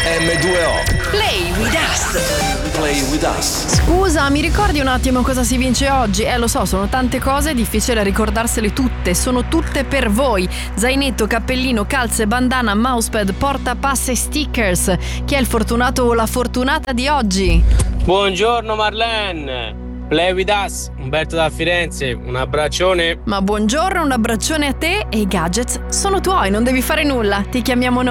M2O. Play with us. Play with us. Scusa, mi ricordi un attimo cosa si vince oggi? Lo so, sono tante cose, è difficile ricordarsele tutte, sono tutte per voi. Zainetto, cappellino, calze, bandana, mousepad, portapasse e stickers. Chi è il fortunato o la fortunata di oggi? Buongiorno Marlene, Play with us, Umberto da Firenze, un abbraccione. Ma buongiorno, un abbraccione a te e i gadgets sono tuoi, non devi fare nulla, ti chiamiamo noi.